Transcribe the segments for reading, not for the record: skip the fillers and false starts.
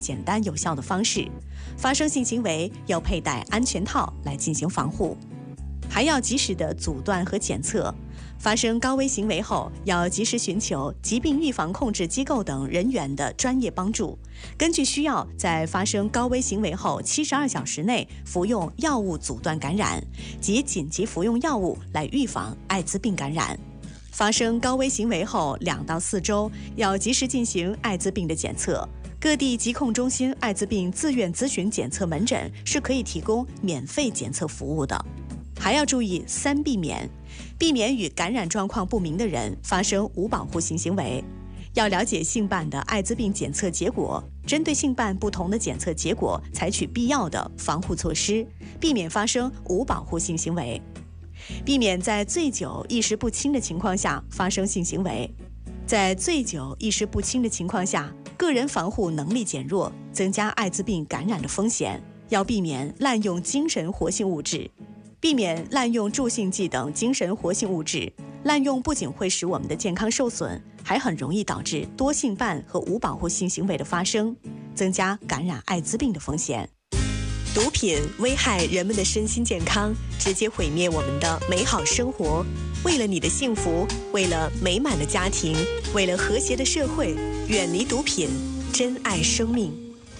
简单有效的方式。发生性行为要佩戴安全套来进行防护，还要及时的阻断和检测。发生高危行为后，要及时寻求疾病预防控制机构等人员的专业帮助。根据需要，在发生高危行为后72小时内服用药物阻断感染及紧急服用药物来预防艾滋病感染。发生高危行为后2到4周，要及时进行艾滋病的检测。各地疾控中心艾滋病自愿咨询检测门诊是可以提供免费检测服务的。还要注意3避免，避免与感染状况不明的人发生无保护性行为。要了解性办的艾滋病检测结果，针对性办不同的检测结果采取必要的防护措施，避免发生无保护性行为。避免在醉酒意识不清的情况下发生性行为。在醉酒意识不清的情况下，个人防护能力减弱，增加艾滋病感染的风险。要避免滥用精神活性物质，避免滥用助兴剂等精神活性物质。滥用不仅会使我们的健康受损，还很容易导致多性伴和无保护性行为的发生，增加感染艾滋病的风险。毒品危害人们的身心健康，直接毁灭我们的美好生活。为了你的幸福，为了美满的家庭，为了和谐的社会，远离毒品，珍爱生命。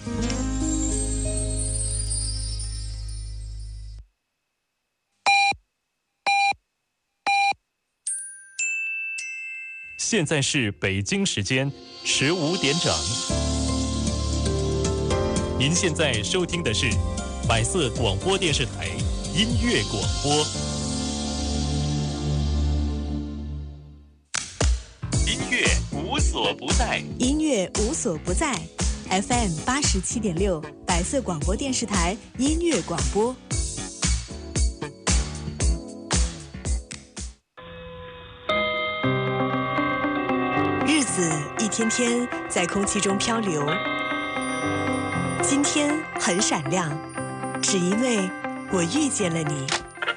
现在是北京时间15点整。您现在收听的是百色广播电视台音乐广播。音乐无所不在， 音乐无所不在。FM 87.6，百色广播电视台音乐广播。日子一天天在空气中漂流，今天很闪亮，只因为我遇见了你。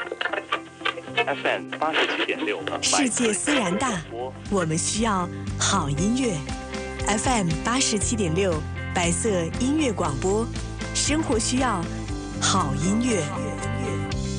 FM 87.6， 世界虽然大，我们需要好音乐。FM 87.6，百色音乐广播，生活需要好音乐。